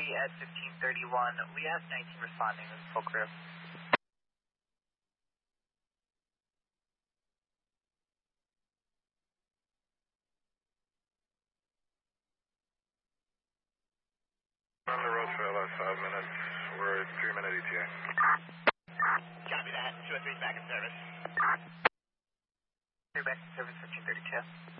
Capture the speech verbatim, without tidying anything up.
at fifteen thirty-one. We have nineteen responding with full crew. On the road for the last five minutes. We're at three minute E T A. Copy that. two oh three is back in service. Three back in service, fifteen thirty-two.